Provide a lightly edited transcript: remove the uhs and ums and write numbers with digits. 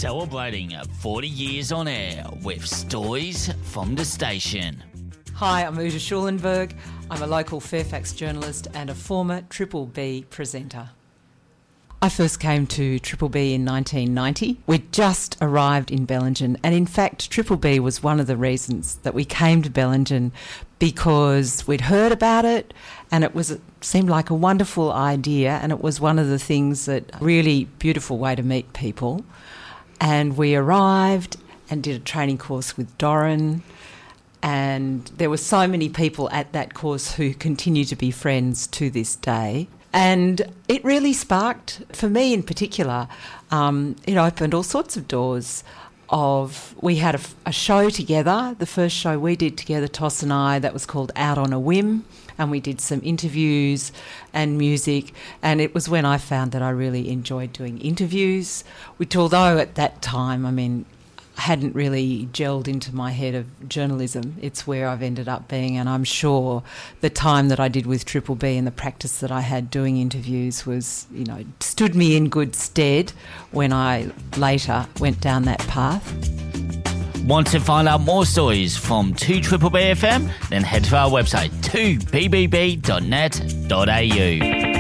Celebrating 40 years on air with stories from the station. Hi, I'm Uta Schulenberg. I'm a local Fairfax journalist and a former Triple B presenter. I first came to Triple B in 1990. We'd just arrived in Bellingen, and in fact Triple B was one of the reasons that we came to Bellingen, because we'd heard about it and it seemed like a wonderful idea, and it was one of the things that really beautiful way to meet people. And we arrived and did a training course with Doran, and there were so many people at that course who continue to be friends to this day. And it really sparked, for me in particular, it opened all sorts of doors. We had a show together, the first show we did together, Toss and I, that was called Out on a Whim, and we did some interviews and music, and it was when I found that I really enjoyed doing interviews, which although at that time, hadn't really gelled into my head of journalism, it's where I've ended up being, and I'm sure the time that I did with Triple B and the practice that I had doing interviews was, stood me in good stead when I later went down that path. Want to find out more stories from 2BBB FM? Then head to our website 2bbb.net.au.